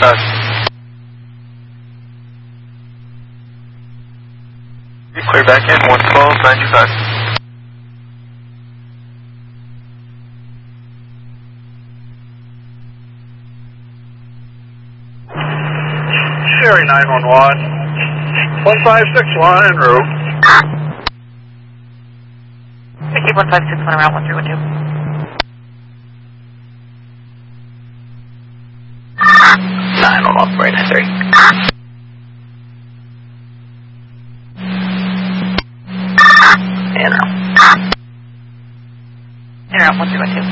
925. Clear back in, 112, 925. Sherry 911. 1561 en route. Keep 1561 around 1312. 911, 493. And around 1312.